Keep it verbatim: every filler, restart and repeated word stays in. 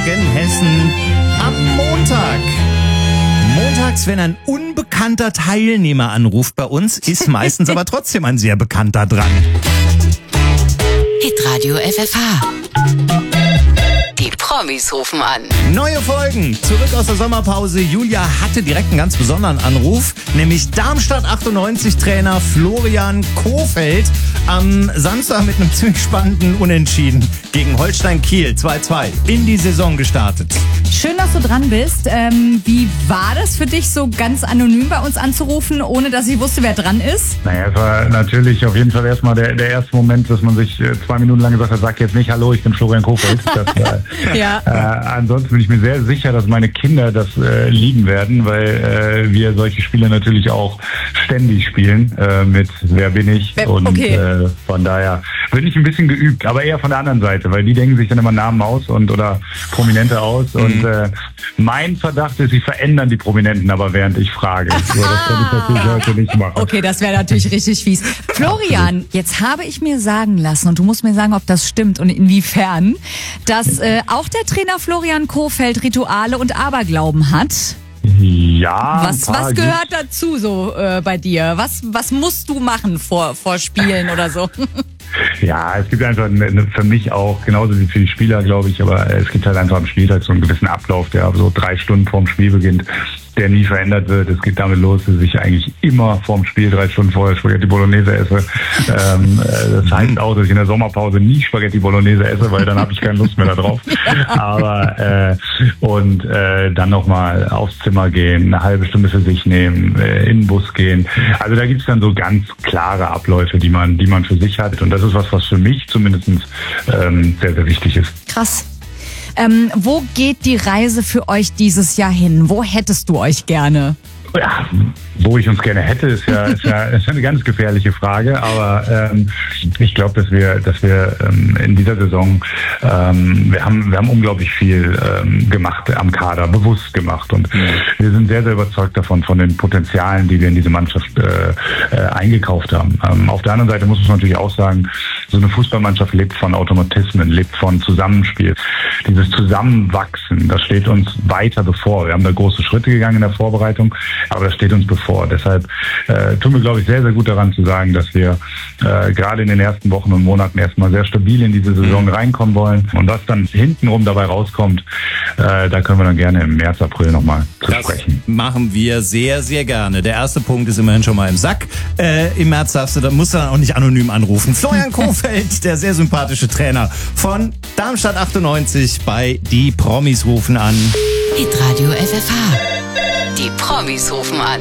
Morgen Hessen am Montag. Montags, wenn ein unbekannter Teilnehmer anruft bei uns, ist meistens aber trotzdem ein sehr bekannter dran. Hitradio F F H. Die Promis rufen an. Neue Folgen, zurück aus der Sommerpause. Julia hatte direkt einen ganz besonderen Anruf, nämlich Darmstadt achtundneunzig Trainer Florian Kohfeldt am Samstag mit einem ziemlich spannenden Unentschieden gegen Holstein Kiel zwei zwei in die Saison gestartet. Schön, dass du dran bist. Ähm, wie war das für dich, so ganz anonym bei uns anzurufen, ohne dass ich wusste, wer dran ist? Naja, es war natürlich auf jeden Fall erstmal der, der erste Moment, dass man sich äh, zwei Minuten lang gesagt hat, sag jetzt nicht Hallo, ich bin Florian Kohfeldt. Das, äh, ja. äh, ansonsten bin ich mir sehr sicher, dass meine Kinder das äh, lieben werden, weil äh, wir solche Spiele natürlich auch ständig spielen äh, mit Wer bin ich? Wer, und okay. äh, von daher bin ich ein bisschen geübt, aber eher von der anderen Seite, weil die denken sich dann immer Namen aus und oder Prominente aus mhm. und äh, mein Verdacht ist, sie verändern die Prominenten aber während ich frage. So, das kann ich natürlich heute nicht machen. Okay, das wäre natürlich richtig fies. Florian, jetzt habe ich mir sagen lassen, und du musst mir sagen, ob das stimmt und inwiefern, dass äh, auch der Trainer Florian Kohfeldt Rituale und Aberglauben hat. Ja. Was, was gehört dazu so äh, bei dir? Was, was musst du machen vor, vor Spielen oder so? Ja, es gibt einfach eine, für mich auch, genauso wie für die Spieler, glaube ich, aber es gibt halt einfach am Spieltag so einen gewissen Ablauf, der so drei Stunden vorm Spiel beginnt, der nie verändert wird. Es geht damit los, dass ich eigentlich immer vorm Spiel drei Stunden vorher Spaghetti Bolognese esse. Ähm, das heißt auch, dass ich in der Sommerpause nie Spaghetti Bolognese esse, weil dann habe ich keine Lust mehr darauf. Aber äh, und äh, dann nochmal aufs Zimmer gehen, eine halbe Stunde für sich nehmen, äh, in den Bus gehen. Also da gibt's dann so ganz klare Abläufe, die man, die man für sich hat. Und das ist was, was für mich zumindest ähm, sehr, sehr wichtig ist. Krass. Ähm, wo geht die Reise für euch dieses Jahr hin? Wo hättest du euch gerne? Ja, wo ich uns gerne hätte, ist ja, ist ja, ist eine ganz gefährliche Frage, aber ähm, ich glaube, dass wir, dass wir ähm, in dieser Saison, ähm, wir haben, wir haben unglaublich viel ähm, gemacht am Kader, bewusst gemacht, und mhm. wir sind sehr, sehr überzeugt davon, von den Potenzialen, die wir in diese Mannschaft äh, äh, eingekauft haben. Ähm, auf der anderen Seite muss man natürlich auch sagen, so eine Fußballmannschaft lebt von Automatismen, lebt von Zusammenspiel. Dieses Zusammenwachsen, das steht uns weiter bevor. Wir haben da große Schritte gegangen in der Vorbereitung, aber das steht uns bevor. Deshalb äh, tun wir, glaube ich, sehr, sehr gut daran zu sagen, dass wir äh, gerade in den ersten Wochen und Monaten erstmal sehr stabil in diese Saison reinkommen wollen. Und was dann hintenrum dabei rauskommt, äh, da können wir dann gerne im März, April nochmal zu das sprechen. Machen wir sehr, sehr gerne. Der erste Punkt ist immerhin schon mal im Sack. Äh, Im März darfst du, da musst du dann auch nicht anonym anrufen. Florian Kohfeldt, der sehr sympathische Trainer von Darmstadt achtundneunzig bei Die Promis rufen an. Hitradio F F H. Die Promis rufen an.